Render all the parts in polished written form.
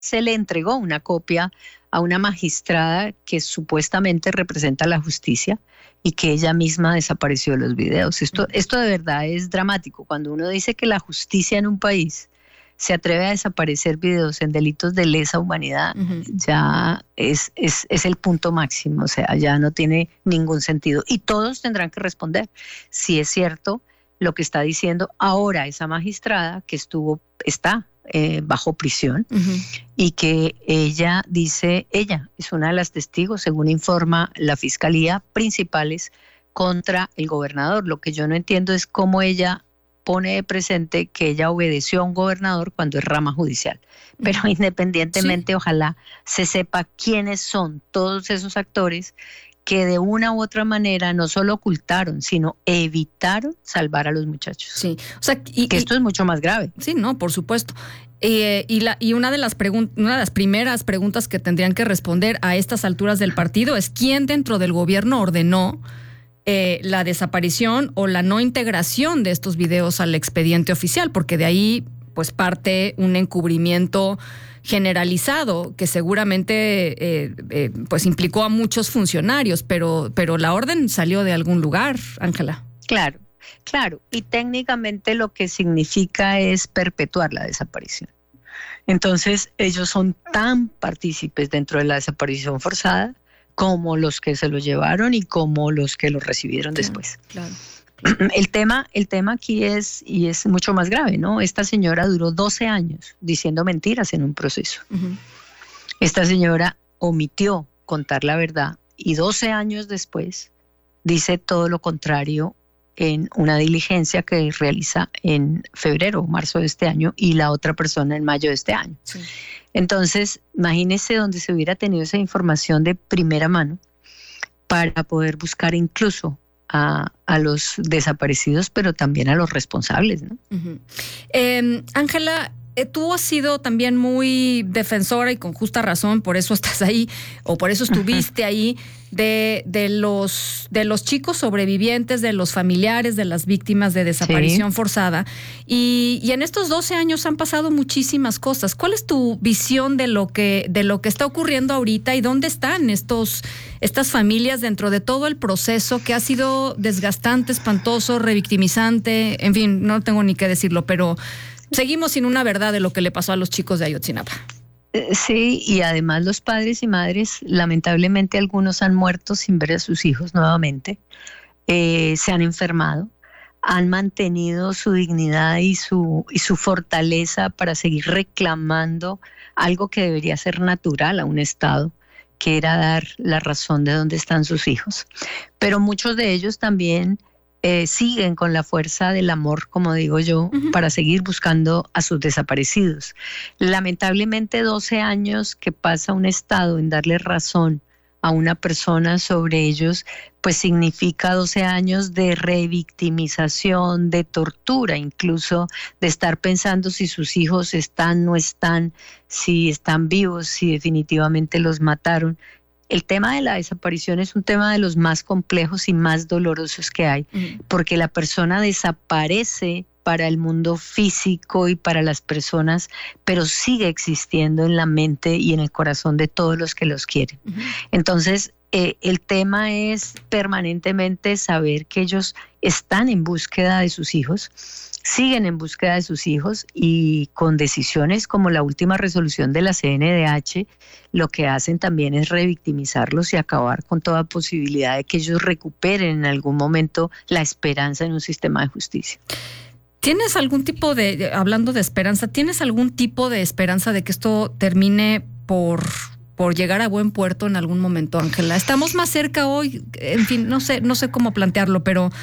se le entregó una copia a una magistrada que supuestamente representa la justicia y que ella misma desapareció de los videos. Esto de verdad es dramático. Cuando uno dice que la justicia en un país se atreve a desaparecer videos en delitos de lesa humanidad, ya es el punto máximo, o sea, ya no tiene ningún sentido. Y todos tendrán que responder si es cierto lo que está diciendo ahora esa magistrada que está bajo prisión y que ella es una de las testigos, según informa la fiscalía, principales contra el gobernador. Lo que yo no entiendo es cómo ella pone de presente que ella obedeció a un gobernador cuando es rama judicial. Pero independientemente, ojalá se sepa quiénes son todos esos actores que de una u otra manera no solo ocultaron, sino evitaron salvar a los muchachos. Sí, o sea, que esto es mucho más grave. Sí, no, por supuesto. Y una de las primeras preguntas que tendrían que responder a estas alturas del partido es quién dentro del gobierno ordenó la desaparición o la no integración de estos videos al expediente oficial, porque de ahí pues parte un encubrimiento generalizado que seguramente pues implicó a muchos funcionarios, pero la orden salió de algún lugar, Ángela. Claro, y técnicamente lo que significa es perpetuar la desaparición. Entonces ellos son tan partícipes dentro de la desaparición forzada como los que se lo llevaron y como los que lo recibieron después. Claro. El tema aquí es mucho más grave, ¿no? Esta señora duró 12 años diciendo mentiras en un proceso. Esta señora omitió contar la verdad y 12 años después dice todo lo contrario en una diligencia que realiza en febrero o marzo de este año y la otra persona en mayo de este año. Sí. Entonces, imagínese donde se hubiera tenido esa información de primera mano para poder buscar incluso a los desaparecidos, pero también a los responsables, ¿no? Ángela, tú has sido también muy defensora y con justa razón, por eso estás ahí o por eso estuviste ahí, de los chicos sobrevivientes, de los familiares de las víctimas de desaparición forzada. Y en estos 12 años han pasado muchísimas cosas. ¿Cuál es tu visión de lo que está ocurriendo ahorita y dónde están estas familias dentro de todo el proceso que ha sido desgastante, espantoso, revictimizante? En fin, no tengo ni qué decirlo, pero seguimos sin una verdad de lo que le pasó a los chicos de Ayotzinapa. Sí, y además los padres y madres, lamentablemente algunos han muerto sin ver a sus hijos nuevamente, se han enfermado, han mantenido su dignidad y su fortaleza para seguir reclamando algo que debería ser natural a un Estado, que era dar la razón de dónde están sus hijos. Pero muchos de ellos también siguen con la fuerza del amor, como digo yo, para seguir buscando a sus desaparecidos. Lamentablemente 12 años que pasa un Estado en darle razón a una persona sobre ellos, pues significa 12 años de revictimización, de tortura, incluso de estar pensando si sus hijos están, no están, si están vivos, si definitivamente los mataron. El tema de la desaparición es un tema de los más complejos y más dolorosos que hay, porque la persona desaparece para el mundo físico y para las personas, pero sigue existiendo en la mente y en el corazón de todos los que los quieren. Entonces, el tema es permanentemente saber que ellos están en búsqueda de sus hijos, siguen en búsqueda de sus hijos y con decisiones como la última resolución de la CNDH, lo que hacen también es revictimizarlos y acabar con toda posibilidad de que ellos recuperen en algún momento la esperanza en un sistema de justicia. ¿Tienes algún tipo hablando de esperanza, tienes algún tipo de esperanza de que esto termine por llegar a buen puerto en algún momento, Ángela? Estamos más cerca hoy, en fin, no sé cómo plantearlo, pero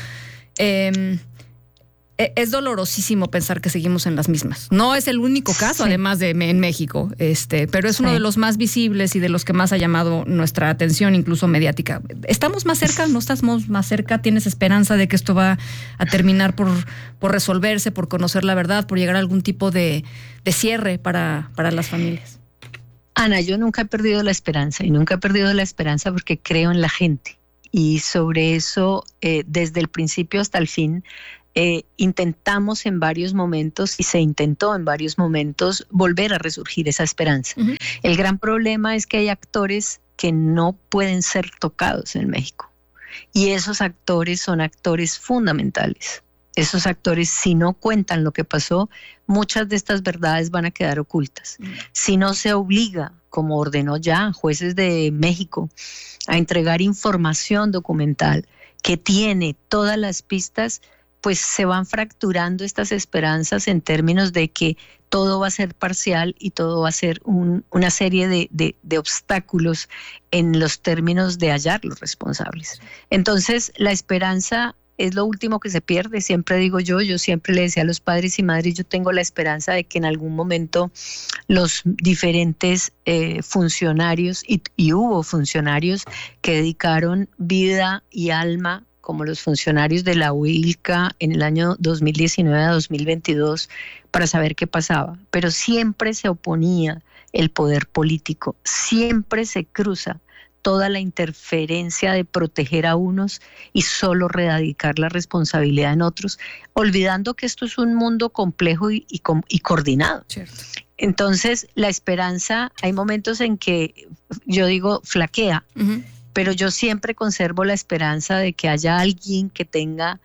es dolorosísimo pensar que seguimos en las mismas. No es el único caso, además de en México, pero es uno de los más visibles y de los que más ha llamado nuestra atención, incluso mediática. ¿Estamos más cerca? ¿No estamos más cerca? ¿Tienes esperanza de que esto va a terminar por resolverse, por conocer la verdad, por llegar a algún tipo de cierre para las familias? Ana, yo nunca he perdido la esperanza y nunca he perdido la esperanza porque creo en la gente y sobre eso desde el principio hasta el fin intentamos en varios momentos y se intentó en varios momentos volver a resurgir esa esperanza. Uh-huh. El gran problema es que hay actores que no pueden ser tocados en México y esos actores son actores fundamentales. Esos actores, si no cuentan lo que pasó, muchas de estas verdades van a quedar ocultas. Si no se obliga, como ordenó ya jueces de México, a entregar información documental que tiene todas las pistas, pues se van fracturando estas esperanzas en términos de que todo va a ser parcial y todo va a ser una serie de obstáculos en los términos de hallar los responsables. Entonces, la esperanza es lo último que se pierde, siempre digo yo siempre le decía a los padres y madres, yo tengo la esperanza de que en algún momento los diferentes funcionarios, y hubo funcionarios que dedicaron vida y alma, como los funcionarios de la UILCA en el año 2019 a 2022, para saber qué pasaba, pero siempre se oponía el poder político, siempre se cruza toda la interferencia de proteger a unos y solo radicar la responsabilidad en otros, olvidando que esto es un mundo complejo y coordinado. Cierto. Entonces, la esperanza, hay momentos en que yo digo flaquea, uh-huh, pero yo siempre conservo la esperanza de que haya alguien que tenga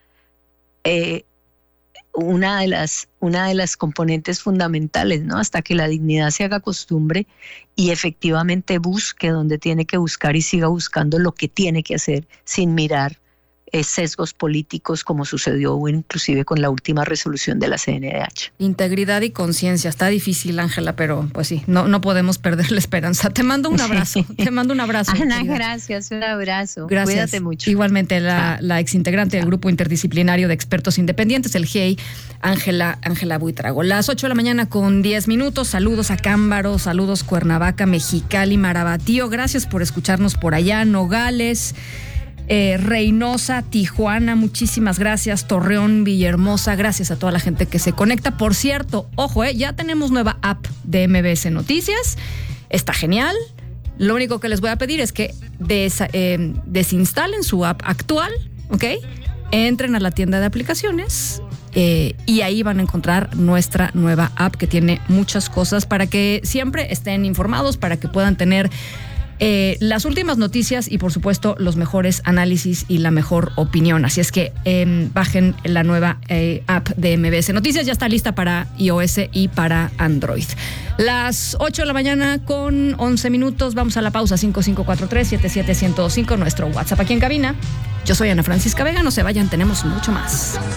una de las componentes fundamentales, ¿no? Hasta que la dignidad se haga costumbre y efectivamente busque donde tiene que buscar y siga buscando lo que tiene que hacer sin mirar sesgos políticos, como sucedió inclusive con la última resolución de la CNDH. Integridad y conciencia. Está difícil, Ángela, pero pues sí, no podemos perder la esperanza. Te mando un abrazo. Te mando un abrazo. Ana, gracias, un abrazo. Gracias. Cuídate mucho. Igualmente, la exintegrante del Grupo Interdisciplinario de Expertos Independientes, el GIEI, Ángela Buitrago. Las 8 de la mañana con 10 minutos. Saludos a Cámbaro, saludos Cuernavaca, Mexicali, Marabatío. Gracias por escucharnos por allá. Nogales, Reynosa, Tijuana, muchísimas gracias. Torreón, Villahermosa, gracias a toda la gente que se conecta. Por cierto, ojo, ya tenemos nueva app de MBS Noticias. Está genial. Lo único que les voy a pedir es que desinstalen su app actual, ¿ok? Entren a la tienda de aplicaciones y ahí van a encontrar nuestra nueva app que tiene muchas cosas para que siempre estén informados, para que puedan tener las últimas noticias y por supuesto los mejores análisis y la mejor opinión. Así es que bajen la nueva app de MBS Noticias. Ya está lista para iOS y para Android. Las 8 de la mañana con 11 minutos. Vamos a la pausa. 5543-77105, nuestro WhatsApp aquí en cabina. Yo soy Ana Francisca Vega. No se vayan, tenemos mucho más.